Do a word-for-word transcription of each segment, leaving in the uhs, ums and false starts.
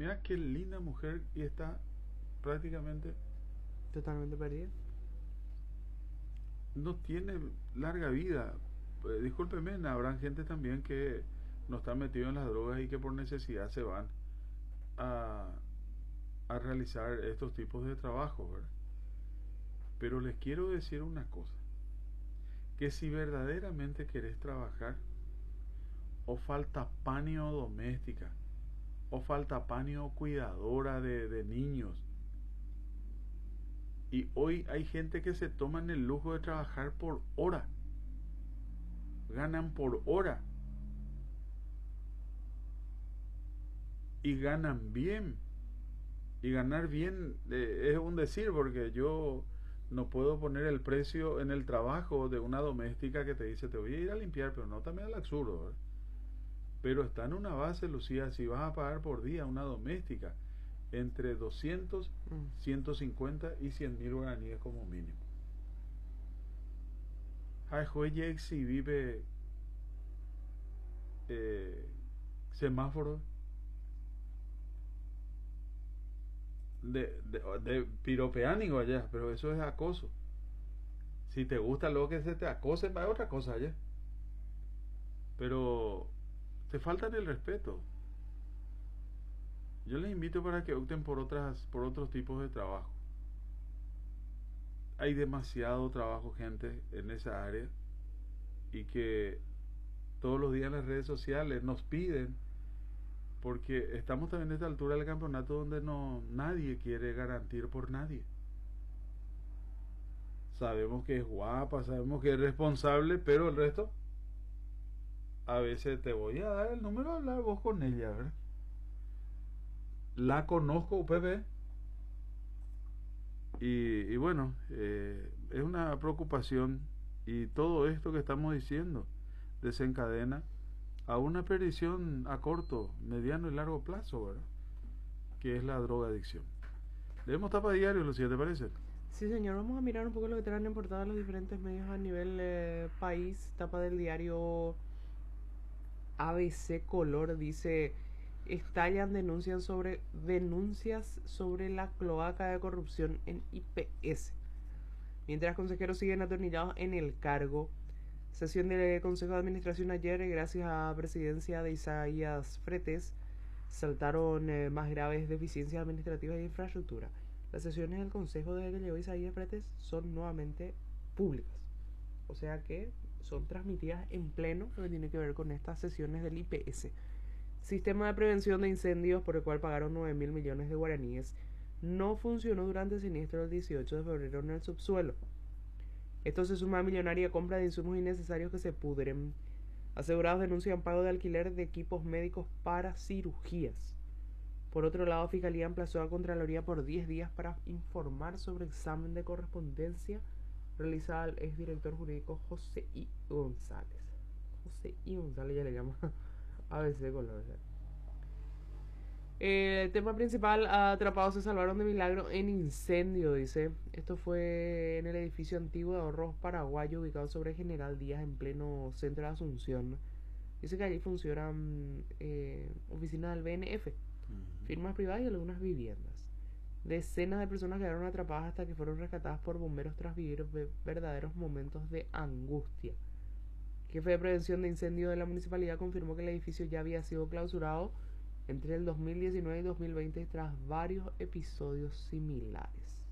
mira qué linda mujer y está prácticamente, Totalmente perdida. no tiene larga vida. Eh, discúlpeme, habrán gente también que no está metido en las drogas y que por necesidad se van a, a realizar estos tipos de trabajo, ¿verdad? Pero les quiero decir una cosa, que si verdaderamente querés trabajar, o falta panio doméstica, o falta panio cuidadora de, de niños, y hoy hay gente que se toman el lujo de trabajar por hora, ganan por hora, y ganan bien, y ganar bien eh, es un decir, porque yo no puedo poner el precio en el trabajo de una doméstica que te dice te voy a ir a limpiar, pero no también al absurdo, ¿verdad? Pero está en una base, Lucía, si vas a pagar por día una doméstica entre doscientos, Mm. ciento cincuenta y cien mil guaraníes como mínimo. Hay jueyes si vive eh, semáforo de, de, de piropeánico allá, pero eso es acoso. Si te gusta lo que se te acose, va otra cosa allá. Pero te faltan el respeto. Yo les invito para que opten por otras, por otros tipos de trabajo. Hay demasiado trabajo, gente, en esa área, y que todos los días en las redes sociales nos piden, porque estamos también a esta altura del campeonato donde no nadie quiere garantir por nadie. Sabemos que es guapa, sabemos que es responsable, pero el resto, a veces te voy a dar el número de hablar vos con ella, ¿verdad? La conozco, Pepe. Y, y bueno, eh, es una preocupación, y todo esto que estamos diciendo desencadena a una perdición a corto, mediano y largo plazo, ¿verdad? Que es la drogadicción. Leemos tapa diario, Lucía, ¿te parece? Sí, señor, vamos a mirar un poco lo que traen en portada los diferentes medios a nivel eh, país. Tapa del diario A B C Color dice: estallan denuncias sobre denuncias sobre la cloaca de corrupción en I P S. Mientras consejeros siguen atornillados en el cargo. Sesión del Consejo de Administración ayer, gracias a presidencia de Isaías Fretes, saltaron eh, más graves deficiencias administrativas de infraestructura. Las sesiones del Consejo desde que llegó Isaías Fretes son nuevamente públicas, o sea que son transmitidas en pleno, lo que tiene que ver con estas sesiones del I P S. Sistema de prevención de incendios, por el cual pagaron nueve mil millones de guaraníes, no funcionó durante el siniestro del dieciocho de febrero en el subsuelo. Esto se suma a millonaria compra de insumos innecesarios que se pudren. Asegurados denuncian pago de alquiler de equipos médicos para cirugías. Por otro lado, Fiscalía emplazó a Contraloría por diez días para informar sobre examen de correspondencia realizado al exdirector jurídico José I. González. José I. González ya le llama A B C Color. El tema principal: atrapados se salvaron de milagro en incendio, dice. Esto fue en el edificio antiguo de Ahorros Paraguayo, ubicado sobre General Díaz, en pleno centro de Asunción. Dice que allí funcionan eh, oficinas del B N F, uh-huh. firmas privadas y algunas viviendas. Decenas de personas quedaron atrapadas hasta que fueron rescatadas por bomberos tras vivir verdaderos momentos de angustia. El jefe de prevención de incendios de la municipalidad confirmó que el edificio ya había sido clausurado entre el dos mil diecinueve y dos mil veinte tras varios episodios similares.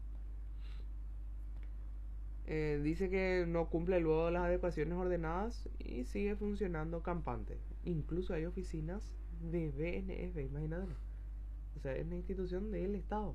Eh, dice que no cumple luego las adecuaciones ordenadas y sigue funcionando campante. Incluso hay oficinas de B N F, imagínate. O sea, es una institución del Estado.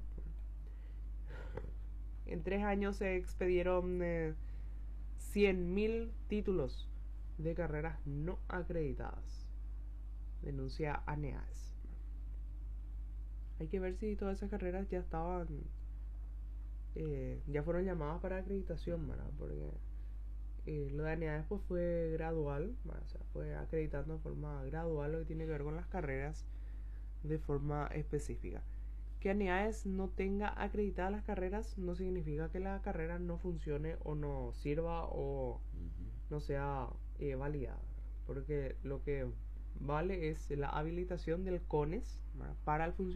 En tres años se expedieron eh, cien mil títulos de carreras no acreditadas, denuncia A N E A S. Hay que ver si todas esas carreras ya estaban, eh, ya fueron llamadas para acreditación, ¿verdad? Porque eh, lo de A N E A S pues fue gradual, ¿verdad? O sea, fue acreditando de forma gradual lo que tiene que ver con las carreras de forma específica. Que A N E A S no tenga acreditadas las carreras no significa que la carrera no funcione o no sirva o uh-huh. no sea eh, validada, porque lo que vale es la habilitación del CONES, ¿verdad? Para el funcionamiento